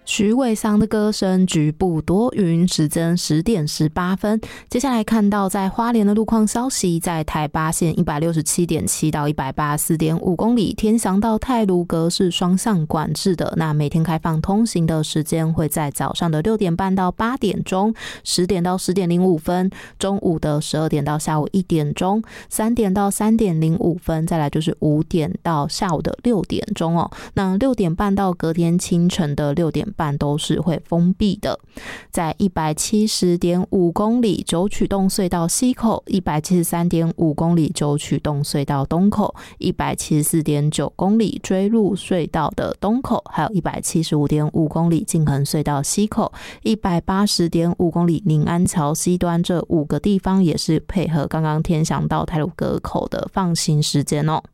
徐伟桑的歌声，局部多云，时间10点18分。接下来看到在花莲的路况消息，在台八线 167.7 到 184.5 公里，天祥到太鲁阁是双向管制的，那每天开放通行的时间会在早上的6点半到8点钟，10点到10点05分，中午的12点到下午1点钟，3点到3点05分，再来就是5点到下午的6点钟哦。那6点半到隔天清晨的6点半都是会封闭的。在 170.5 公里九曲洞隧道西口， 173.5 公里九曲洞隧道东口， 174.9 公里追鹿隧道的东口，还有 175.5 公里静恒隧道西口， 180.5 公里宁安桥西端，这5个地方也是配合刚刚天祥到太鲁阁口的放行时间哦。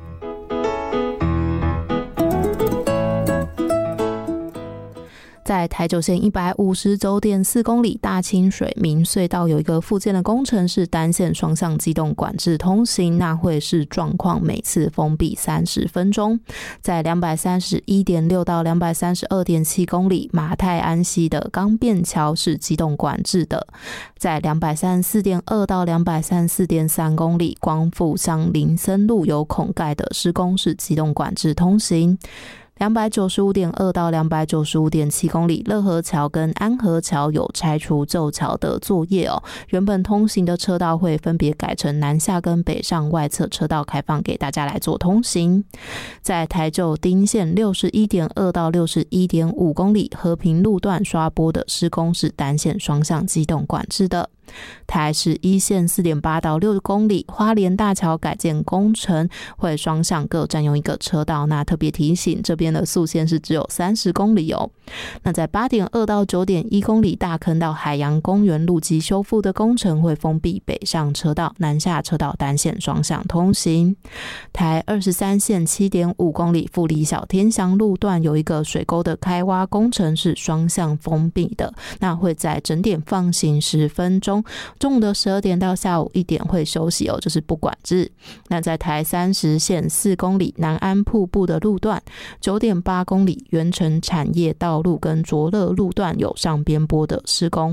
在台九线159.4公里大清水明隧道有一个复建的工程是单线双向机动管制通行，那会是状况每次封闭30分钟。在 231.6 到 232.7 公里马太安溪的钢便桥是机动管制的。在 234.2 到 234.3 公里光复乡林森路有孔盖的施工是机动管制通行。295.2 到 295.7 公里乐和桥跟安和桥有拆除旧桥的作业哦，原本通行的车道会分别改成南下跟北上外侧车道开放给大家来做通行。在台九丁线 61.2 到 61.5 公里和平路段刷波的施工是单线双向机动管制的。台市一线 4.8 到6公里花莲大桥改建工程会双向各占用一个车道，那特别提醒这边的速限是只有30公里哦。那在 8.2 到 9.1 公里大坑到海洋公园路基修复的工程会封闭北上车道，南下车道单线双向通行。台23线 7.5 公里富里小天祥路段有一个水沟的开挖工程是双向封闭的，那会在整点放行10分钟，中午的12点到下午1点会休息哦，就是不管制。那在台30线4公里南安瀑布的路段 9.8 公里原城产业道路跟卓乐路段有上边坡的施工，